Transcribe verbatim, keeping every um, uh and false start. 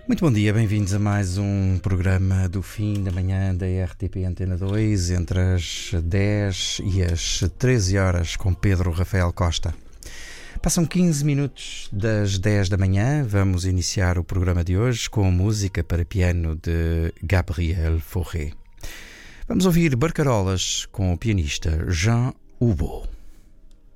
Muito bom dia, bem-vindos a mais um programa do fim da manhã da R T P Antena dois, entre as dez e as treze horas, com Pedro Rafael Costa. Passam quinze minutos das dez da manhã, vamos iniciar o programa de hoje com música para piano de Gabriel Fauré. Vamos ouvir Barcarolas com o pianista Jean Hubo.